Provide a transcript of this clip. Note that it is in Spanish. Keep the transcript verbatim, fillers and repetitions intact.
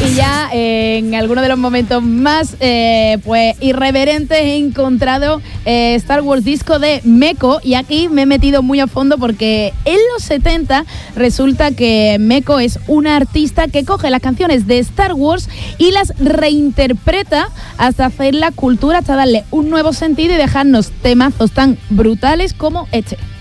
Y ya eh, en alguno de los momentos más eh, pues irreverentes he encontrado eh, Star Wars Disco de Meco, y aquí me he metido muy a fondo porque en los setenta resulta que Meco es una artista que coge las canciones de Star Wars y las reinterpreta hasta hacer la cultura, hasta darle un nuevo sentido y dejarnos temazos tan brutales como este.